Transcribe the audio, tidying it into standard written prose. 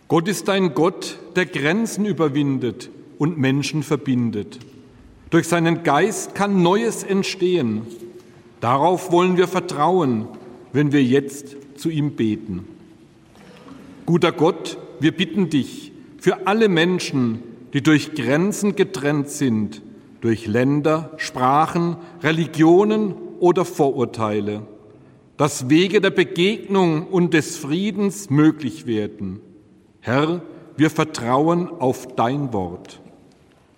Gott ist ein Gott, der Grenzen überwindet und Menschen verbindet. Durch seinen Geist kann Neues entstehen. Darauf wollen wir vertrauen, wenn wir jetzt zu ihm beten. Guter Gott, wir bitten dich für alle Menschen, die durch Grenzen getrennt sind, durch Länder, Sprachen, Religionen oder Vorurteile, dass Wege der Begegnung und des Friedens möglich werden. Herr, wir vertrauen auf dein Wort.